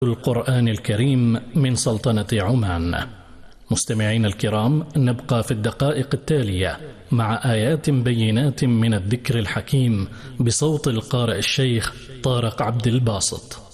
القرآن الكريم من سلطنة عمان. مستمعين الكرام، نبقى في الدقائق التالية مع آيات بينات من الذكر الحكيم بصوت القارئ الشيخ طارق عبد الباسط.